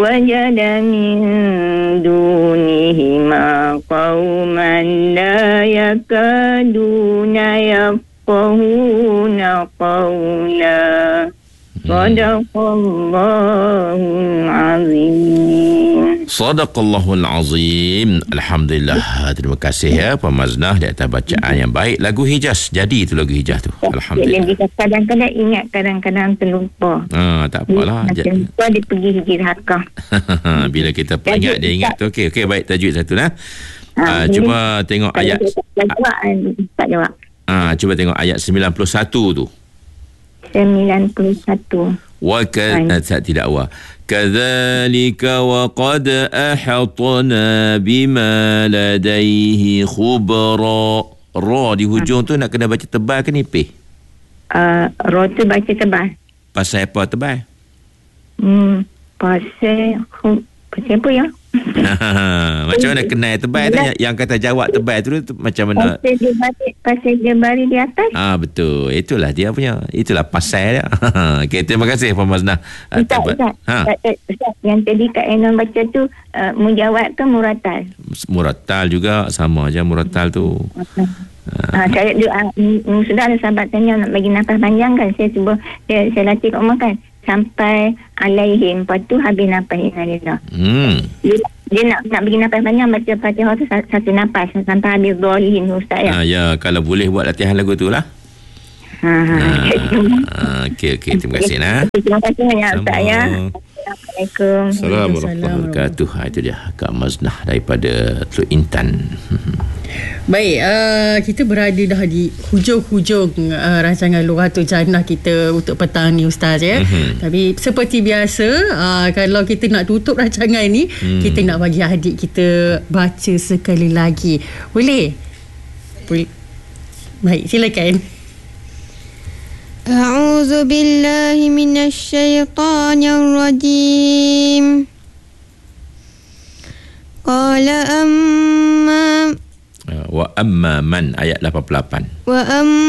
وجد من دونهما قوما لا يكادون يفقهون قولا صدق الله العظيم. Sadaqallahul Azim. Alhamdulillah. Terima kasih ya Puan Maznah di atas bacaan yang baik. Lagu Hijaz. Jadi itu lagu Hijaz tu. Alhamdulillah. Kadang-kadang ingat, kadang-kadang terlupa. Tak apalah. Terlupa dia pergi hijrah hakah. Bila kita ingat dia ingat tu. Okey, baik, tajwid satu nah. Cuba tengok ayat. Tak jawab. Cuba tengok ayat 91 tu. 91. Tidak awal. Kadzalika wa qad ahatna bima ladaihi khubra. Ra di hujung tu nak kena baca tebal ke nipis? Ra tu baca tebal. Pasal apa tebal? Pasal apa ya? Macam mana kenal tebal tu? Yang kata jawab tebal tu macam mana? Pasal dia baris di atas. Betul. Itulah dia punya. Itulah pasal dia. Okey, terima kasih Puan Maznah. Ustaz, yang tadi Kak Enon baca tu mujawad ke muratal? Muratal juga, sama aja muratal tu. Saya sudah ada sahabat tanya nak bagi nafas panjang kan, saya cuba saya latih kat rumah kan sampai alaihim, lepas tu habis nafas inna dia nak bagi nafas panjang, baca Fatihah tu satu nafas sampai habis dhalin Ustaz ya. Ya, kalau boleh buat latihan lagu tu lah. Okey, terima kasih nah. Terima kasih banyak Ustaz ya. Assalamualaikum. Assalamualaikum warahmatullahi wabarakatuh. Itu dia Kak Maznah daripada Teluk Intan. Baik, kita berada dah di hujung-hujung rancangan Lughatul Jannah kita untuk petang ni Ustaz ya. Tapi seperti biasa, kalau kita nak tutup rancangan ni, kita nak bagi adik kita baca sekali lagi. Boleh? Baik, silakan. A'udzu billahi minasyaitonir rajim. Qala amma wa amma man ayat 88. Wa amma